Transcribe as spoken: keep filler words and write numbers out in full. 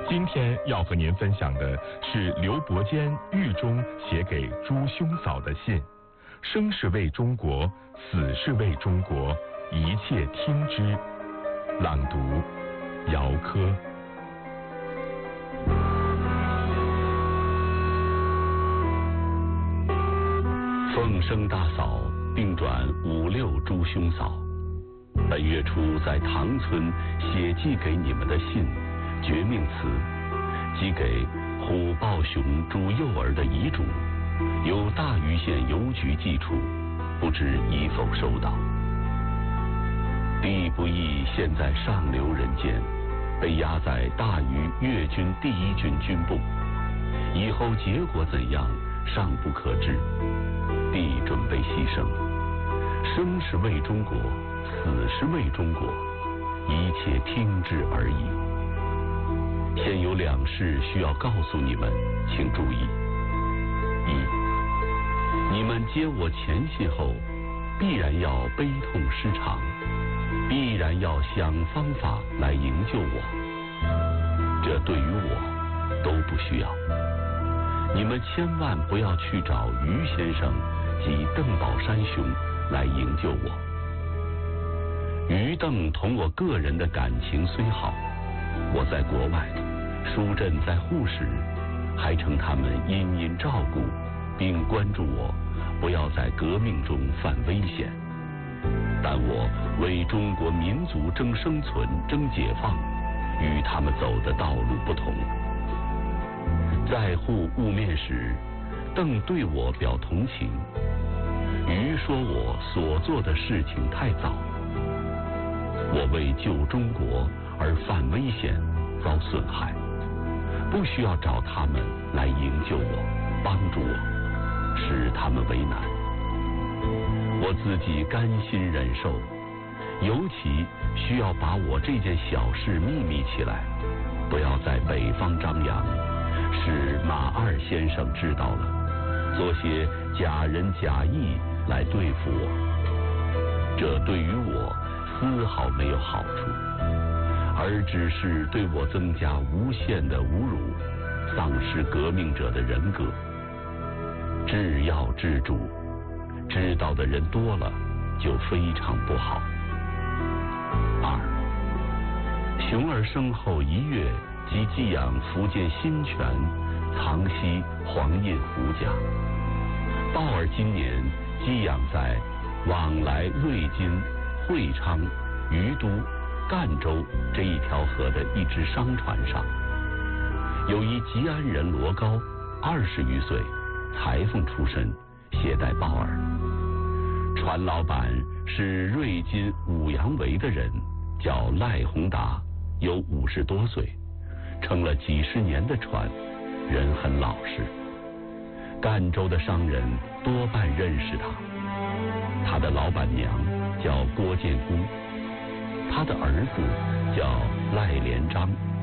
今天要和您分享的是刘伯坚狱中写给朱兄嫂的信，生是为中国，死是为中国，一切听之。朗读姚科。 凤生大嫂并转五六朱兄嫂，本月初在唐村写寄给你们的信，绝命词，寄给虎豹熊朱幼儿的遗嘱，由大余县邮局寄出，不知已否收到。弟不义现在上流人间，被押在大余粤军第一军军部，以后结果怎样尚不可知。弟准备牺牲，生是为中国，死是为中国，一切听之而已。现有两事需要告诉你们，请注意：一，你们接我前信后，必然要悲痛失常，必然要想方法来营救我，这对于我都不需要。你们千万不要去找于先生及邓宝山兄来营救我。于邓同我个人的感情虽好，我在国外，疏振在沪时，还称他们殷殷照顾，并关注我，不要在革命中犯危险。但我为中国民族争生存、争解放，与他们走的道路不同。在沪晤面时，邓对我表同情，于说我所做的事情太早，我为救中国而犯危险，遭损害，不需要找他们来营救我、帮助我，使他们为难。我自己甘心忍受，尤其需要把我这件小事秘密起来，不要在北方张扬，使马二先生知道了，做些假仁假义来对付我，这对于我丝毫没有好处，而只是对我增加无限的侮辱，丧失革命者的人格。治要治主，知道的人多了，就非常不好。二，熊儿生后一月即寄养福建新泉藏西黄印胡家，鲍儿今年寄养在往来瑞金、会昌、于都、赣州这一条河的一只商船上。有一吉安人罗高，二十余岁，裁缝出身，携带鲍儿。船老板是瑞金五羊围的人，叫赖宏达，有五十多岁，撑了几十年的船，人很老实。赣州的商人多半认识他。他的老板娘叫郭建姑，他的儿子叫赖连章。